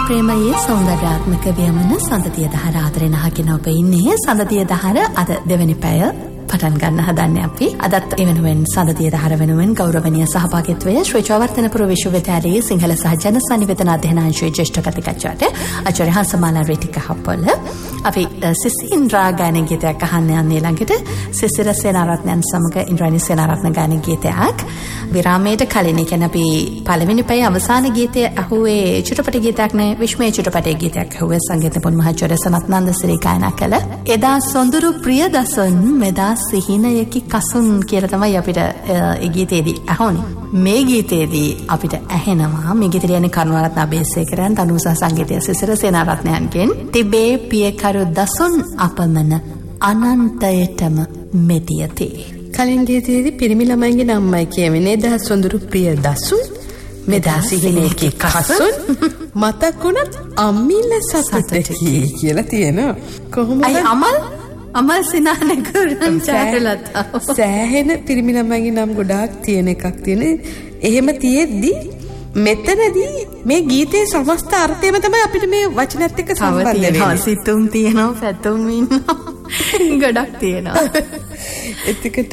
ප්‍රේමයේ සෞන්දර්යාත්මක වියමන සඳතිය දහර ආදරෙන අහගෙන ඔබ ඉන්නේ. සඳතිය දහර අද දෙවැනි පැය පටන් ගන්න හදන්නේ අපි. අදත් ඒ වෙනුවෙන් සඳතිය දහර වෙනුවෙන් ගෞරවනීය සහභාගීත්වය ශ්‍රී ජයවර්ධනපුර විශ්වවිද්‍යාලයේ සිංහල සහ ජන සංනිවේදන අධ්‍යනාංශයේ ජ්‍යෙෂ්ඨ කතිකාචාර්ය ආචාර්ය හංසමාලා රේටික හප්පොළ. අපි සිසි ඉන්ද්‍රා ගාන ගීතයක් අහන්න යන්නේ ළඟට. සිසිර සේනාරත්නයන් සමග ඉන්ද්‍රාණී සේනාරත්න ගාන ගීතයක්. විරාමයට කලින් කියන්නේ අපි පළවෙනි පැය අවසාන ගීතය අහුවේ චිත්‍රපට ගීතයක් නේ, විශ්මයේ චිත්‍රපටයේ ගීතයක් අහුවේ සංගීත නිපුණ මහාචාර්ය සනත් නන්දසිරි ගායනා කළ එදා සොඳුරු ප්‍රිය දසුන් මෙදා සිහිනයකි කසුන් කියලා තමයි අපිට ඒ ගීතේදී අහන්නේ. මේ ගීතේදී අපිට ඇහෙනවා මේ ගීතේ කියන්නේ කරුණාරත්න අබේසේකරයන් තනු සහ සංගීතය සිසිර සේනාරත්නයන්ගෙන් තිබේ පියකරු දසුන් අපමණ අනන්තයටම මෙතියතේ. කලින් ගීතයේදී පිරිමි ළමයින්ගේ නම්මයි කියවෙන්නේ එදා සොඳුරු ප්‍රිය දසුන් මෙදා සිහිනයකි කසුන් මතක් වුණත් අම්මිල සතුටකි කියලා තියෙනවා. කොහොමද අමල් සිනාන කරන් චාරලතා සෑහෙන පිරිමි ළමයින්ගේ නම් ගොඩාක් තියෙන එකක් තියෙන. එහෙම තියෙද්දි මෙතනදී මේ ගීතේ සමස්ත අර්ථයම තමයි අපිට මේ වචනත් එක්ක සම්බන්ධ වෙන්නේ. සිතුම් තියෙනවා, පැතුම් ඉන්නවා, ගොඩක් තියෙනවා. එතකොට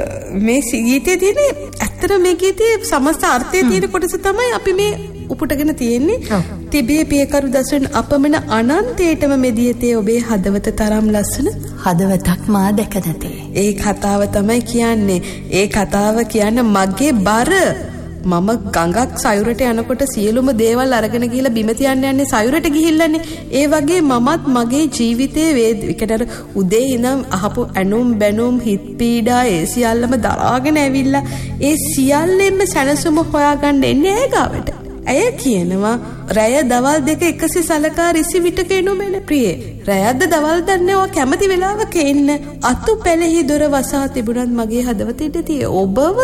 මේ ගීතේ තියෙන ඇත්තට මේ ගීතේ සමස්ත අර්ථයේ තියෙන කොටස තමයි අපි මේ උපුටගෙන තියෙන්නේ. තිබේ පියකරු දසුන් අපමණ අනන්තයටම මෙදියතේ ඔබේ හදවත තරම් ලස්සන හදවතක් මා දැක නැතේ. ඒ කතාව තමයි කියන්නේ. ඒ කතාව කියන්නේ මගේ බර. මම ගඟක් සයුරට යනකොට සියලුම දේවල් අරගෙන ගිහලා බිම තියන්න යන්නේ සයුරට ගිහිල්ලානේ. ඒ වගේ මමත් මගේ ජීවිතයේ වේදිකට උදේ ඉඳන් අහපු ඇනුම් බැනුම් හිත පීඩා ඒ සියල්ලම දරාගෙන ඇවිල්ලා ඒ සියල්ලෙන්ම සැනසුම හොයාගන්න එන්නේ ඇය ගාවට. ඇය කියනවා රැය දවල් දෙක එකසේ සලකා රිසි විටක එනුමෙන ප්‍රියේ. රැයද්ද දවල් දන්නේ ඔය කැමති වෙලාවක එන්න. අතු පැලෙහි දොර වසා තිබුණත් මගේ හදවත ඉඳී ඔබව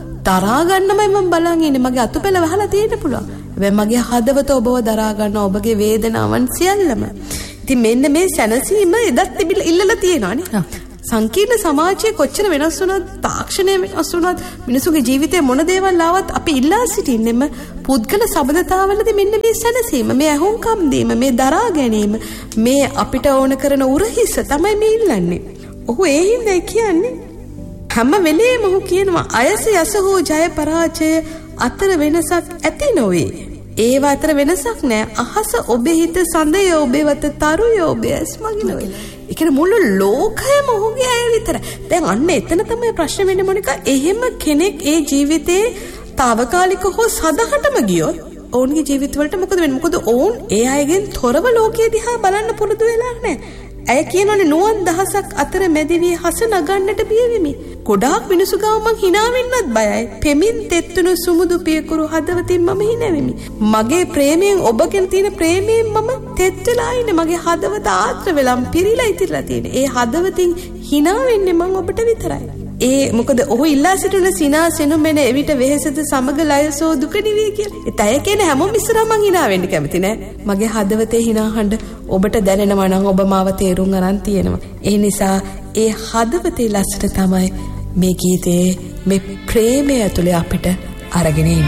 දරා ගන්නමයි මම බලන් ඉන්නේ. මගේ අතුපැල වහලා තියෙන්න පුළුවන්. හැබැයි මගේ හදවත ඔබව දරා ගන්න ඔබගේ වේදනාවන් සියල්ලම. ඉතින් මෙන්න මේ සැනසීම එදත් තිබිලා ඉල්ලලා තියෙනවානේ. සංකීර්ණ සමාජයේ කොච්චර වෙනස් වුණත්, තාක්ෂණය වෙනස් වුණත්, මිනිසුගේ ජීවිතේ මොන දේවල් ආවත් අපි ඉල්ලා සිටින්නෙම පුද්ගල සබඳතාවලදී මෙන්න මේ සැනසීම, මේ අහුම්කම් දීම, මේ දරා ගැනීම, මේ අපිට ඕන කරන උරහිස තමයි මේ ඉල්ලන්නේ. ඔහු ඒ හින්දා කියන්නේ හැම වෙලේම ඔහු කියනවා අයස යස හෝ ජය පරාජය අතර වෙනසක් ඇති නොවේ. ඒව අතර වෙනසක් නෑ. අහස ඔබේ හිත, සඳය ඔබේ වත, තරුය ඔබේ ඇස් මගිනොයි. ඒ කියන්නේ මුළු ලෝකයම ඔහුගේ අය විතරයි. දැන් අන්න එතන තමයි ප්‍රශ්න වෙන්නේ මොනිකා. එහෙම කෙනෙක් ඒ ජීවිතේ తాවකාලික හෝ සදහටම ගියොත් ඔවුන්ගේ ජීවිතවලට මොකද වෙන්නේ? මොකද ඔවුන් ඒ අයගෙන් තොරව ලෝකයේ දිහා බලන්න පුරුදු වෙලා නැහැ. ඇය කියනවානේ නුවන් දහසක් අතර මැදි වී හස නගන්නට බිය වෙමි. ගොඩාක් මිනිසු ගාව මං hina වෙන්නත් බයයි. පෙමින් තෙත්තුණු සුමුදු පියකුරු හදවතින් මම hina වෙමි. මගේ ප්‍රේමයෙන් ඔබගෙන් තියෙන ප්‍රේමයෙන් මම තෙත් වෙලා ඉන්නේ. මගේ හදවත ආත්‍ර වෙලම් පිරීලා ඉතිරලා තියෙන්නේ. ඒ හදවතින් hina වෙන්නේ මං ඔබට විතරයි. ඒ මොකද ඔහු ඉල්ලා සිටින සිනාසෙනු මෙන එවිට වෙහෙසද සමග ලයසෝ දුක නිවී කියලා. ඒත් අය කියන හැමෝම ඉස්සරහ මං hina වෙන්න කැමති නෑ. මගේ හදවතේ hina හඬ ඔබට දැනෙනවා නම් ඔබ මාව තේරුම් අරන් තියෙනවා. ඒ නිසා ඒ හදවතේ ලස්සන තමයි මේ ගීතේ මේ ප්‍රේමය ඇතුලේ අපිට අරගෙන ඉන්නේ.